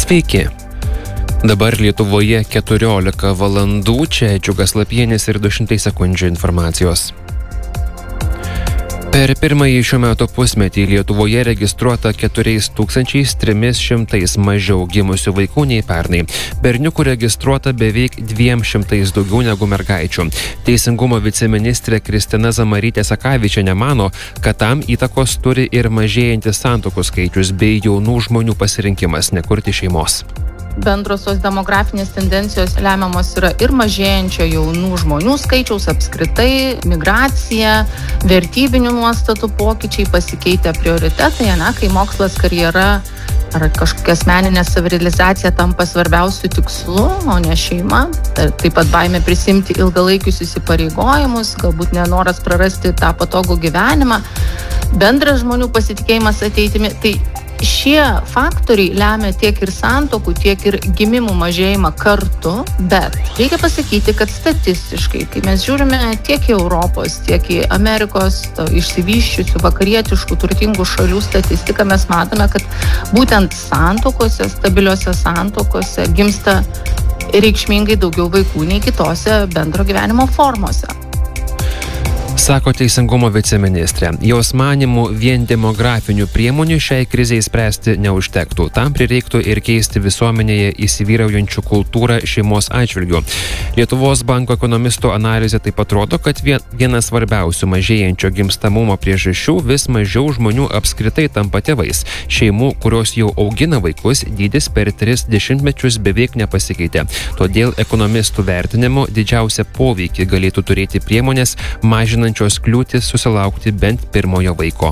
Sveiki. Dabar Lietuvoje 14 valandų, čia Džiugas Lapienis ir 200 sekundžių informacijos. Per pirmąjį šių metų pusmetį Lietuvoje registruota 4300 mažiau gimusių vaikų nei pernai. Berniukų registruota beveik 200 daugiau negu mergaičių. Teisingumo viceministrė Kristina Zamarytė Sakavičienė mano, kad tam įtakos turi ir mažėjantis santuokų skaičius bei jaunų žmonių pasirinkimas nekurti šeimos. Bendrosios demografinės tendencijos lemiamos yra ir mažėjančio jaunų žmonių skaičiaus apskritai, migracija, vertybinių nuostatų pokyčiai, pasikeitę prioritetai, kai mokslas, karjera ar kažkokia asmeninė savirealizacija tampa svarbiausių tikslų, o ne šeima. Taip pat baimė prisimti ilgalaikius įsipareigojimus, galbūt nenoras prarasti tą patogų gyvenimą, bendras žmonių pasitikėjimas ateitimi. Tai šie faktoriai lemia tiek ir santuokų, tiek ir gimimų mažėjimą kartu, bet reikia pasakyti, kad statistiškai, kai mes žiūrime tiek į Europos, tiek į Amerikos išsivysčiusių, vakarietiškų, turtingų šalių statistiką, mes matome, kad būtent santuokose, stabiliuose santuokose gimsta reikšmingai daugiau vaikų nei kitose bendro gyvenimo formose. Sako Teisingumo viceministrė. Jos manymų vien demografinių priemonių šiai krizei spręsti neužtektų. Tam prireiktų ir keisti visuomenėje įsivyraujančių kultūrą šeimos atžvilgiu. Lietuvos banko ekonomistų analizė taip pat rodo, kad vienas svarbiausių mažėjančio gimstamumo priežasčių vis mažiau žmonių apskritai tampa tėvais. Šeimų, kurios jau augina vaikus, dydis per 3 dešimtmečius beveik nepasikeitė. Todėl ekonomistų vertinimu didžiausią poveikį galėtų turėti priemonės mažinančios kliūtis susilaukti bent pirmojo vaiko.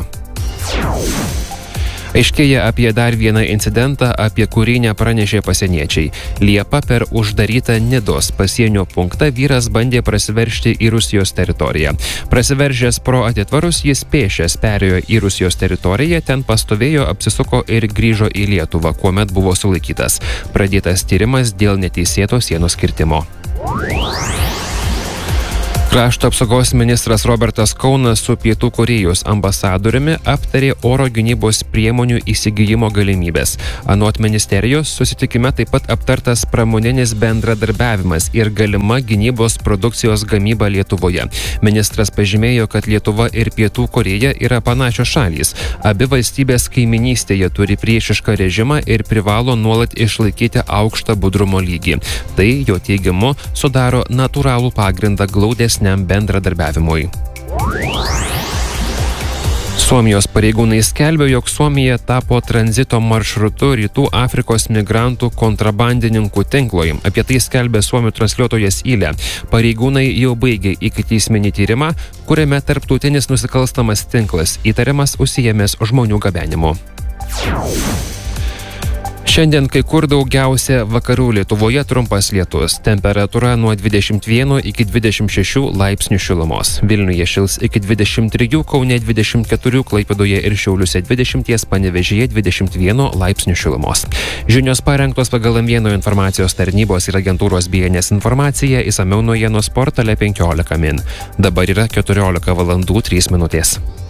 Aiškėja apie dar vieną incidentą, apie kurį nepranešė pasieniečiai. Liepą per uždarytą Nidos pasienio punktą vyras bandė prasiveržti į Rusijos teritoriją. Prasiveržęs pro atitvarus, jis pėsčias perėjo į Rusijos teritoriją, ten pastovėjo, apsisuko ir grįžo į Lietuvą, kuomet buvo sulaikytas. Pradėtas tyrimas dėl neteisėto sienos kirtimo. Krašto apsaugos ministras Robertas Kaunas su Pietų Korėjos ambasadoriumi aptarė oro gynybos priemonių įsigijimo galimybės. Anot ministerijos susitikime taip pat aptartas pramoninis bendradarbiavimas ir galima gynybos produkcijos gamyba Lietuvoje. Ministras pažymėjo, kad Lietuva ir Pietų Korėja yra panašios šalys. Abi valstybės kaiminystėje turi priešišką režimą ir privalo nuolat išlaikyti aukštą budrumo lygį. Tai, jo teigimu, sudaro natūralų pagrindą glaudesniam bendradarbiavimui. Suomijos pareigūnai skelbia, jog Suomija tapo tranzito maršrutu Rytų Afrikos migrantų kontrabandininkų tinklui. Apie tai skelbia Suomių transliuotojas Yle. Pareigūnai jau baigė ikiteisminį tyrimą, kuriame tarptautinis nusikalstamas tinklas įtariamas užsiėmęs žmonių gabenimu. Šiandien kai kur daugiausia vakarų Lietuvoje trumpas lietus. Temperatūra nuo 21 iki 26 laipsnių šilumos. Vilniuje šils iki 23, Kaune 24, Klaipėdoje ir Šiauliuose 20, Panevėžyje 21 laipsnių šilumos. Žinios parengtos pagal M1 informacijos tarnybos ir agentūros BNS informaciją, išsamiau naujienos portale 15 min. Dabar yra 14 valandų 3 minutės.